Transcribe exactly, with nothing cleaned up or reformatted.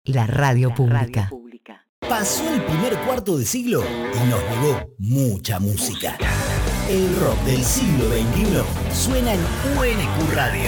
la radio La pública. radio pública. Pasó el primer cuarto de siglo y nos llegó mucha música. El rock del siglo veintiuno suena en U N Q Radio.